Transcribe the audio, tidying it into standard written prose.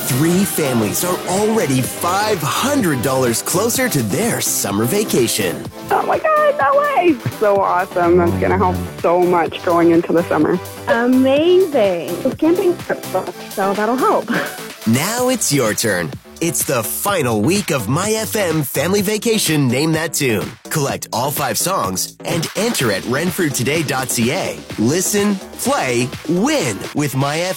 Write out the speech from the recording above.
3 families are already $500 closer to their summer vacation. Oh my God, no way. So awesome. That's going to help so much going into the summer. Amazing. The camping trip booked, so that'll help. Now it's your turn. It's the final week of MyFM Family Vacation Name That Tune. Collect all 5 songs and enter at renfrewtoday.ca. Listen, play, win with MyFM.